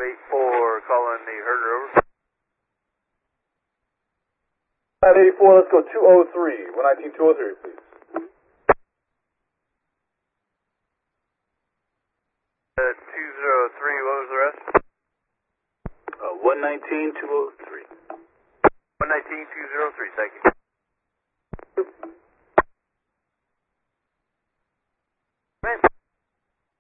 84, calling the herder, over. At 84, let's go 203, 119, 203, please. 203, what was the rest? 119, 203. 119, 203, thank you.